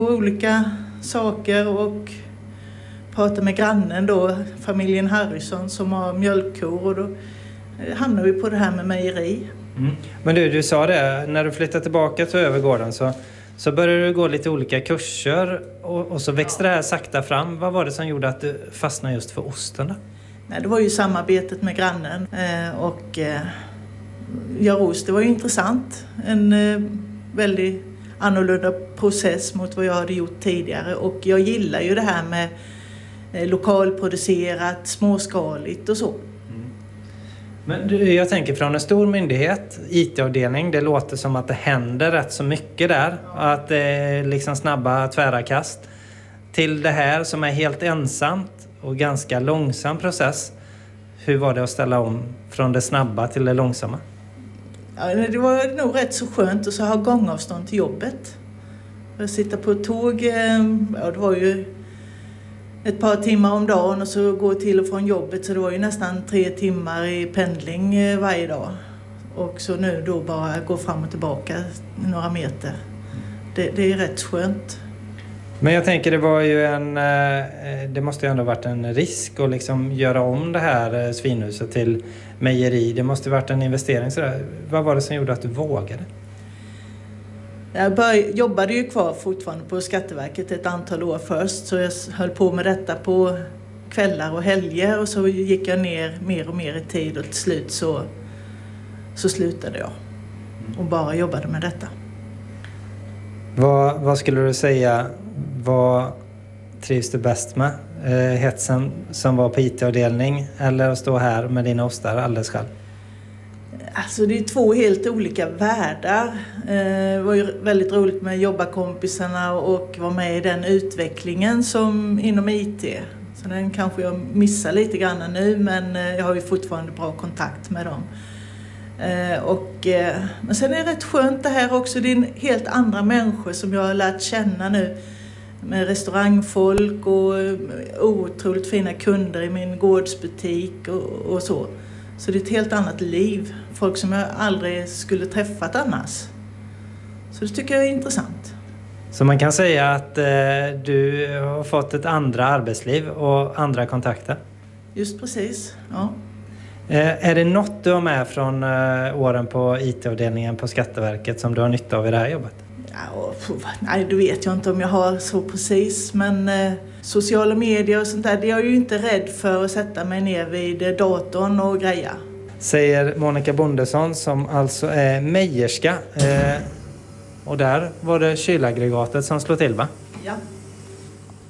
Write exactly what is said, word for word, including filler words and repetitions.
Olika saker och prata med grannen då, familjen Harrison som har mjölkkor, och då hamnar vi på det här med mejeri. Mm. Men du, du sa det, när du flyttade tillbaka till övergården så, så började du gå lite olika kurser och, och så växte ja. det här sakta fram. Vad var det som gjorde att du fastnade just för osten då? Nej, det var ju samarbetet med grannen eh, och eh, göra ost, det var ju intressant. En eh, väldigt annorlunda process mot vad jag hade gjort tidigare, och jag gillar ju det här med eh, lokalproducerat, småskaligt och så. Mm. Men du, jag tänker från en stor myndighet, I T-avdelning, det låter som att det händer rätt så mycket där, att det är liksom snabba tvära kast, till det här som är helt ensamt och ganska långsam process. Hur var det att ställa om från det snabba till det långsamma? Ja, det var nog rätt så skönt att så ha gångavstånd till jobbet. Att sitta på ett tåg, ja, det var ju ett par timmar om dagen och så gå till och från jobbet, så det var ju nästan tre timmar i pendling varje dag. Och så nu då bara gå fram och tillbaka några meter. Det, det är rätt skönt. Men jag tänker det var ju en, det måste ju ändå varit en risk att liksom göra om det här svinhuset till mejeri. Det måste ju varit en investering. Så där. Vad var det som gjorde att du vågade? Jag började, jobbade ju kvar fortfarande på Skatteverket ett antal år först, så jag höll på med detta på kvällar och helger, och så gick jag ner mer och mer i tid, och till slut så, så slutade jag och bara jobbade med detta. Vad, vad skulle du säga, vad trivs du bäst med? Eh, hetsen som var på I T-avdelning eller att stå här med dina ostar alldeles själv? Alltså det är två helt olika världar. Eh, det var ju väldigt roligt med jobbarkompisarna och vara med i den utvecklingen som inom I T. Så den kanske jag missar lite grann nu, men jag har ju fortfarande bra kontakt med dem. Eh, och, eh, men sen är det rätt skönt det här också. Det är helt andra människor som jag har lärt känna nu. Med restaurangfolk och otroligt fina kunder i min gårdsbutik och, och så. Så det är ett helt annat liv. Folk som jag aldrig skulle träffat annars. Så det tycker jag är intressant. Så man kan säga att eh, du har fått ett andra arbetsliv och andra kontakter? Just precis, ja. Eh, är det något du har med från eh, åren på I T-avdelningen på Skatteverket som du har nytta av i det här jobbet? Ja, nej, det vet jag inte om jag har så precis, men eh, sociala medier och sånt där, det är jag ju inte rädd för att sätta mig ner vid datorn och greja. Säger Monica Bondesson som alltså är mejerska, eh, och där var det kylaggregatet som slår till, va? Ja.